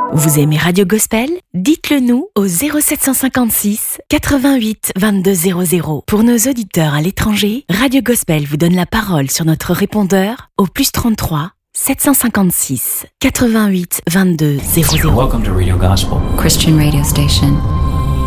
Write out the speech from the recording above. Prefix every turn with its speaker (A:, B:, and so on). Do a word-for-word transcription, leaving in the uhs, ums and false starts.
A: Vous aimez Radio Gospel? Dites-le nous au zéro sept cent cinquante-six quatre-vingt-huit vingt-deux zéro zéro. Pour nos auditeurs à l'étranger, Radio Gospel vous donne la parole sur notre répondeur au plus trente-trois sept cent cinquante-six quatre-vingt-huit vingt-deux zéro zéro.
B: Welcome to Radio Gospel,
C: Christian radio station.